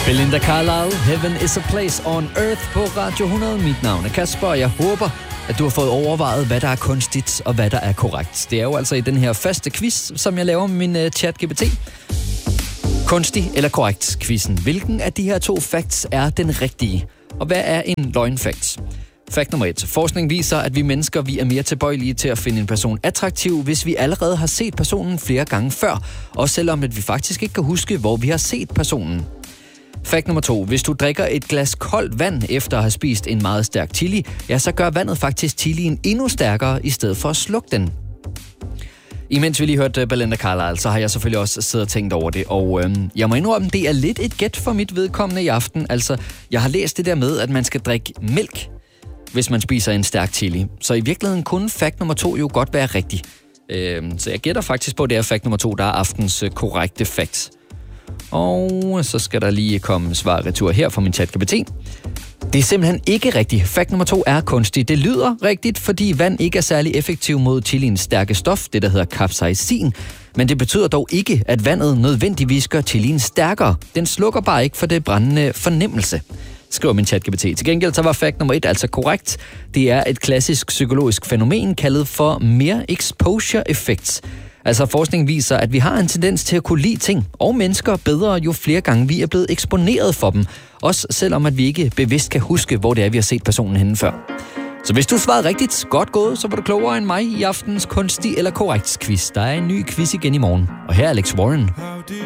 Belinda Carlisle, Heaven is a Place on Earth på Radio 100. Mit navn er Kasper, og jeg håber, at du har fået overvejet, hvad der er kunstigt og hvad der er korrekt. Det er jo altså i den her faste quiz, som jeg laver med min ChatGPT. Kunstig eller korrekt quizzen. Hvilken af de her to facts er den rigtige? Og hvad er en løgnfakt? Fakt nummer 1. Forskning viser, at vi mennesker vi er mere tilbøjelige til at finde en person attraktiv, hvis vi allerede har set personen flere gange før, også selvom at vi faktisk ikke kan huske, hvor vi har set personen. Fakt nummer 2. Hvis du drikker et glas koldt vand efter at have spist en meget stærk chili, ja, så gør vandet faktisk chilien endnu stærkere, i stedet for at slukke den. Imens vi lige hørte Belinda Carlisle, så har jeg selvfølgelig også siddet og tænkt over det, og jeg må indrømme, det er lidt et gæt for mit vedkommende i aften. Altså, jeg har læst det der med, at man skal drikke mælk, hvis man spiser en stærk chili. Så i virkeligheden kunne fakt nummer 2 jo godt være rigtig. Så jeg gætter faktisk på, at det er fakt nummer 2, der er aftens korrekte fakt. Og så skal der lige komme svar retur her fra min ChatGPT. Det er simpelthen ikke rigtigt. Fakt nummer 2 er kunstig. Det lyder rigtigt, fordi vand ikke er særlig effektiv mod chiliens stærke stof, det der hedder capsaicin. Men det betyder dog ikke, at vandet nødvendigvis gør chilien stærkere. Den slukker bare ikke for det brændende fornemmelse, skriver min ChatGPT. Til gengæld så var fakt nummer 1 altså korrekt. Det er et klassisk psykologisk fænomen kaldet for mere exposure effect. Altså forskning viser, at vi har en tendens til at kunne lide ting og mennesker bedre, jo flere gange vi er blevet eksponeret for dem. Også selvom at vi ikke bevidst kan huske, hvor det er, vi har set personen henne før. Så hvis du svarede rigtigt, godt gået, så var du klogere end mig i aftens kunstig eller korrekt quiz. Der er en ny quiz igen i morgen. Og her er Alex Warren.